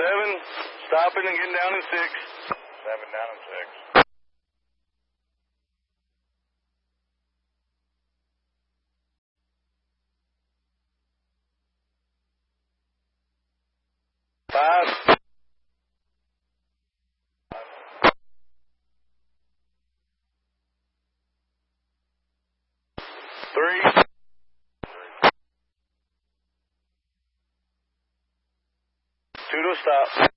7, stopping and getting down in 6. 7 down in 6. Five. 3. 2 to stop.